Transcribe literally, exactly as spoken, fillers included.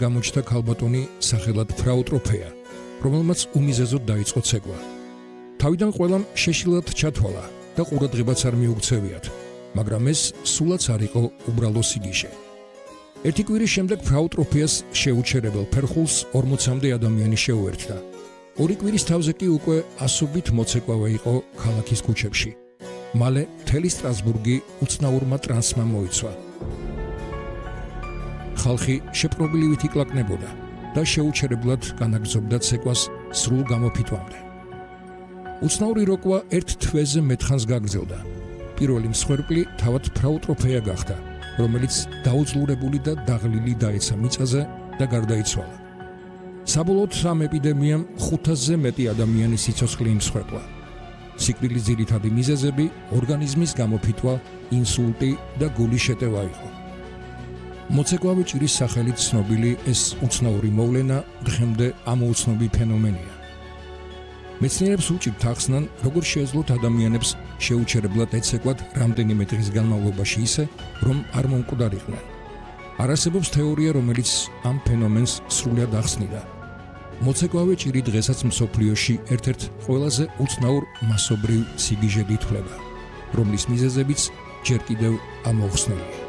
გამოჩნდა ქალბატონი სახელად ფრაუტროფეა, რომელმაც უმიზეზოდ დაიწყო ცეკვა. თავიდან ყველამ შეშილად ჩათვალა და ყურადღებაც არ მიუქცევიათ, მაგრამ ეს სულაც არ იყო უბრალო სიგიჟე. ერთი კვირის შემდეგ ფრაუტროფეას შეუჩერებელ ფერხულს ორმოცამდე ადამიანი შეუერთდა. ორი კვირის თავზე კი უკვე ასობით მოცეკვავე იყო ქალაქის ქუჩებში. მალე მთელი სტრასბურგი უცნაურმა ტრანსმა მოიცვა. ხალხი შეპყრობილივით იკლაკნებოდა და შეუჩერებლად განაგრძობდა ცეკვას სრულ გამოფიტვამდე. უცნაური როკვა ერთ თვეზე მეთხანს გაგრძელდა. პირველი მსხვერპლი თავად ფრაუტროფეა გახდა, რომელიც დაუძლურებული და დაღლილი დაეცა მიწაზე და გარდაიცვალა. საბოლოოდ ამ ეპიდემიამ ხუთასზე მეტი ადამიანის სიცოცხლე იმსხვერპლა. სიკვდილის ძირითადი მიზეზები ორგანიზმის გამოფიტვა, ინსულტი და გულის შეტევა იყო. მოცეკვავე ჭირის სახელით ცნობილი ეს უცნაური მოვლენა დღემდე ამოუცნობი ფენომენია. მეცნიერებს უჭირთ ახსნან, როგორ შეეძლოთ ადამიანებს შეუჩერებლად ეცეკვათ რამდენიმე დღის განმავლობაში ისე, რომ არ მომკვდარიყვნენ. არასებობს თეორია, რომელიც ამ ფენომენს სრულად ახსნიდა. მოცეკვავე ჭირი დღესაც მსოფლიოში ერთ-ერთ ყველაზე უცნაურ მასობრივ სიგიჟედ ითვლება, რომლის მიზეზებიც ჯერ კიდევ ამოუხსნელია.